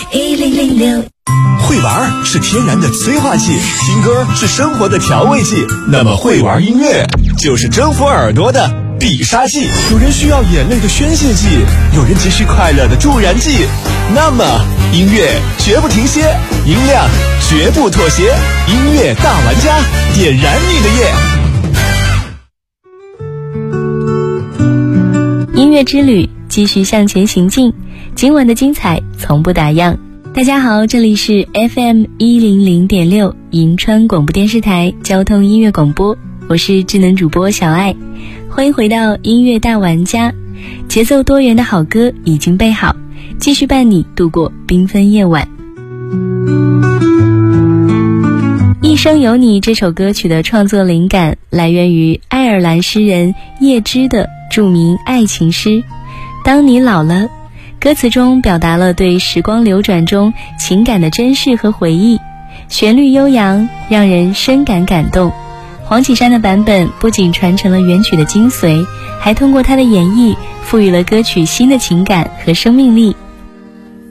FM1006。 会玩是天然的催化剂，听歌是生活的调味剂，那么会玩音乐就是征服耳朵的必杀技。有人需要眼泪的宣泄剂，有人急需快乐的助燃剂，那么音乐绝不停歇，音量绝不妥协，音乐大玩家点燃你的夜。音乐之旅继续向前行进，今晚的精彩从不打烊。大家好，这里是 FM100.6 银川广播电视台交通音乐广播，我是智能主播小爱，欢迎回到音乐大玩家。节奏多元的好歌已经备好，继续伴你度过缤纷夜晚。一生有你这首歌曲的创作灵感来源于爱尔兰诗人叶芝的著名爱情诗当你老了，歌词中表达了对时光流转中情感的珍视和回忆，旋律悠扬，让人深感感动。黄绮珊的版本不仅传承了原曲的精髓，还通过她的演绎赋予了歌曲新的情感和生命力。